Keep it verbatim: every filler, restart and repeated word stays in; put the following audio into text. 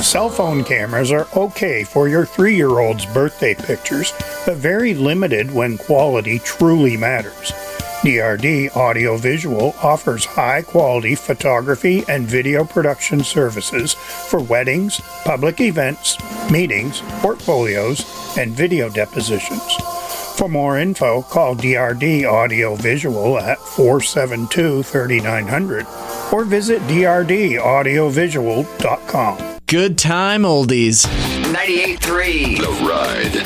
Cell phone cameras are okay for your three-year-old's birthday pictures, but very limited when quality truly matters. D R D Audiovisual offers high-quality photography and video production services for weddings, public events, meetings, portfolios, and video depositions. For more info, call D R D Audiovisual at four seven two, three nine zero zero or visit d r d audiovisual dot com. Good time oldies. ninety-eight point three The Ride.